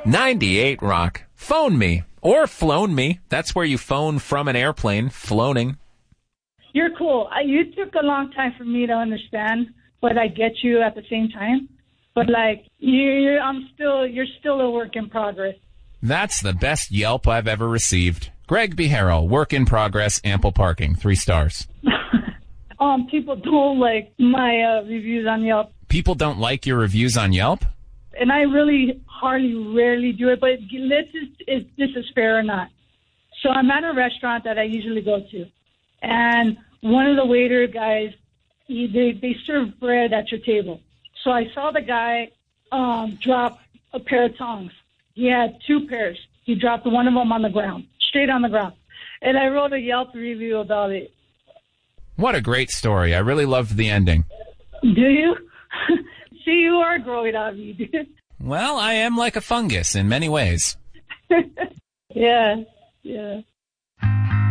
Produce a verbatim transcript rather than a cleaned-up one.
ninety-eight Rock. Phone me. Or flown me. That's where you phone from an airplane. Floating. You're cool. I, you took a long time for me to understand, but I get you at the same time. But, like, you, you're, I'm still, you're still a work in progress. That's the best Yelp I've ever received. Greg Beharo, work in progress, ample parking, three stars. um, people don't like my uh, reviews on Yelp. People don't like your reviews on Yelp? And I really hardly, rarely do it, but let's just, is this is fair or not. So I'm at a restaurant that I usually go to, and one of the waiter guys, he, they, they serve bread at your table. So I saw the guy um, drop a pair of tongs. He had two pairs. He dropped one of them on the ground, straight on the ground. And I wrote a Yelp review about it. What a great story. I really loved the ending. Do you? See, you are growing on me, dude. Well, I am like a fungus in many ways. Yeah, yeah.